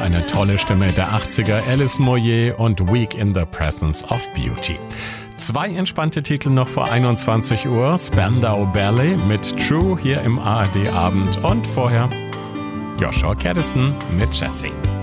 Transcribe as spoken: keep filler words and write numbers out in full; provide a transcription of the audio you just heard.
eine tolle Stimme der achtziger, Alice Moyer und Weak in the Presence of Beauty. Zwei entspannte Titel noch vor einundzwanzig Uhr. Spandau Ballet mit True hier im A R D-Abend und vorher Joshua Caddison mit Jessie.